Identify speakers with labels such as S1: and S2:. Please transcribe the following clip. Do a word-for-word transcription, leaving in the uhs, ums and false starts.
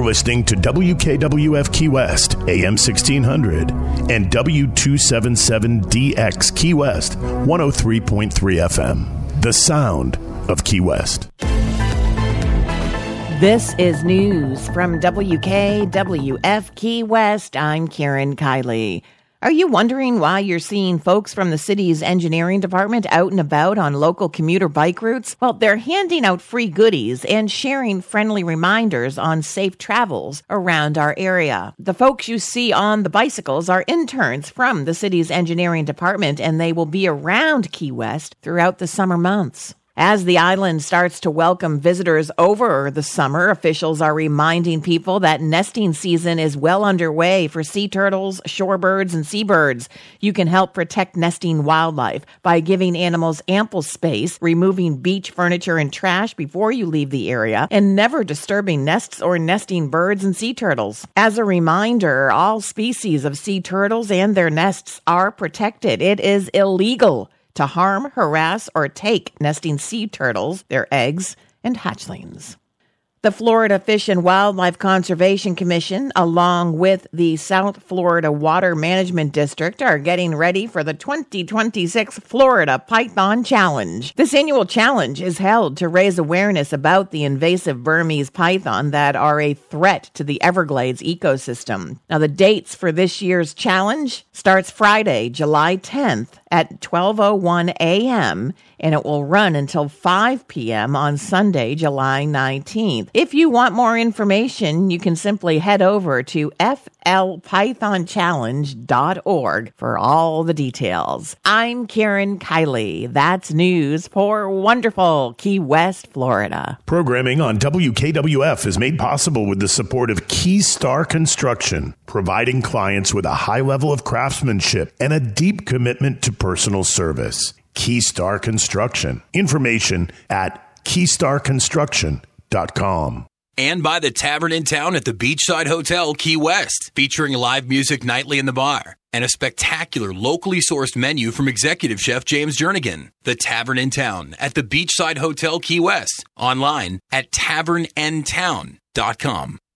S1: listening to W K W F Key West, A M sixteen hundred, and W two seventy-seven D X Key West, one oh three point three F M. The sound of Key West.
S2: This is news from W K W F Key West. I'm Karen Kiley. Are you wondering why you're seeing folks from the city's engineering department out and about on local commuter bike routes? Well, they're handing out free goodies and sharing friendly reminders on safe travels around our area. The folks you see on the bicycles are interns from the city's engineering department, and they will be around Key West throughout the summer months. As the island starts to welcome visitors over the summer, officials are reminding people that nesting season is well underway for sea turtles, shorebirds, and seabirds. You can help protect nesting wildlife by giving animals ample space, removing beach furniture and trash before you leave the area, and never disturbing nests or nesting birds and sea turtles. As a reminder, all species of sea turtles and their nests are protected. It is illegal to harm, harass, or take nesting sea turtles, their eggs, and hatchlings. The Florida Fish and Wildlife Conservation Commission, along with the South Florida Water Management District, are getting ready for the twenty twenty-six Florida Python Challenge. This annual challenge is held to raise awareness about the invasive Burmese python that are a threat to the Everglades ecosystem. Now, the dates for this year's challenge starts Friday, July tenth at twelve oh one a.m., and it will run until five p.m. on Sunday, July nineteenth. If you want more information, you can simply head over to f l python challenge dot org for all the details. I'm Karen Kiley. That's news for wonderful Key West, Florida.
S1: Programming on W K W F is made possible with the support of Keystar Construction, providing clients with a high level of craftsmanship and a deep commitment to personal service. Keystar Construction. Information at keystar construction dot com.
S3: And by the Tavern in Town at the Beachside Hotel, Key West, featuring live music nightly in the bar and a spectacular locally sourced menu from Executive Chef James Jernigan. The Tavern in Town at the Beachside Hotel, Key West. Online at tavern n town dot com.